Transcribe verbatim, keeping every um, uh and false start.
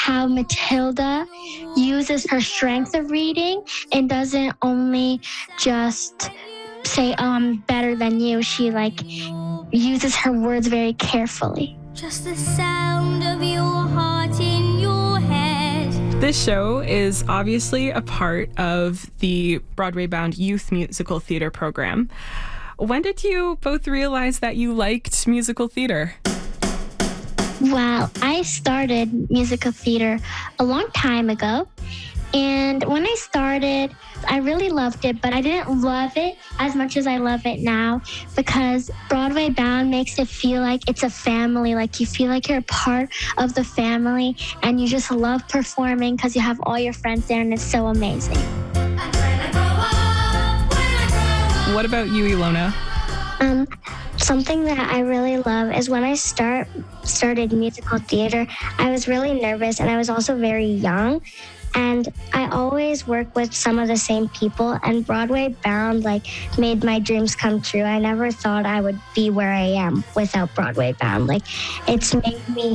how Matilda uses her strength of reading and doesn't only just say, oh, I'm better than you. She like uses her words very carefully. Just the sound of your heart in your head. This show is obviously a part of the Broadway-bound youth musical theater program. When did you both realize that you liked musical theater? Well, I started musical theater a long time ago. And when I started, I really loved it, but I didn't love it as much as I love it now because Broadway Bound makes it feel like it's a family, like you feel like you're a part of the family and you just love performing because you have all your friends there and it's so amazing. What about you, Ilona? Um, something that I really love is when I start started musical theater, I was really nervous and I was also very young. And I always work with some of the same people, and Broadway Bound like made my dreams come true. I never thought I would be where I am without Broadway Bound. Like, it's made me